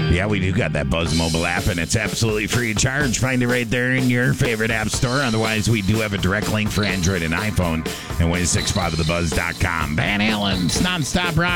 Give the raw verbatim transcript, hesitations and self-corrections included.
Yeah, we do got that Buzz mobile app, and it's absolutely free of charge. Find it right there in your favorite app store. Otherwise, we do have a direct link for Android and iPhone at one six five of the buzz dot com. Van Halen's Nonstop Rock.